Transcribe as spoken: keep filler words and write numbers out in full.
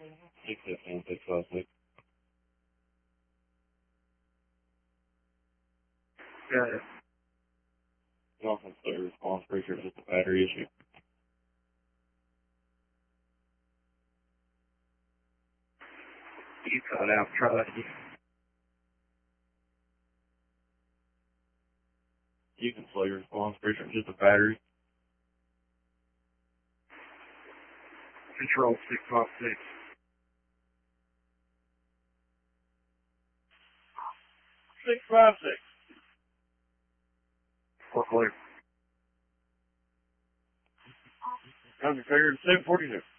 six fifteen, six five six. Got it. Nothing, sir. Response, pretty sure it's just a battery issue. You cut out, try that again. You can slow your response, pretty sure it's just a battery. Control six five six. six five six. Four clear. Configured seven forty-two.